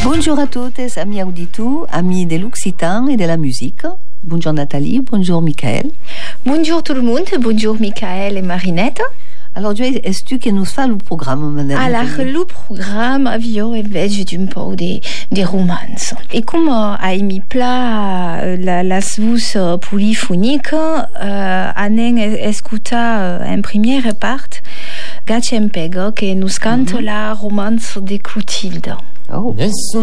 Bonjour a tutti, amis auditori, amis de l'Occitan et de la musique. Bonjour Nathalie, bonjour Michael. Bonjour tout le monde, bonjour Michael et Marinette. Alors, est-ce que tu nous fais le programme, madame? Alors, le programme avio invece un po' di romanzo. E come mi piace la voce polifonique, anen escuta en première part Gacempego che nous canta la romance de Clotilde. Oh.